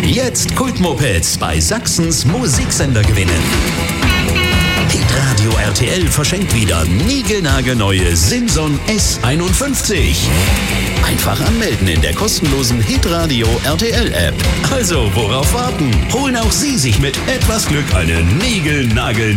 Jetzt Kultmopeds bei Sachsens Musiksender gewinnen. Hitradio RTL verschenkt wieder niegelnagelneue Simson S51. Einfach anmelden in der kostenlosen Hitradio RTL App. Also, worauf warten? Holen auch Sie sich mit etwas Glück eine niegelnagelneue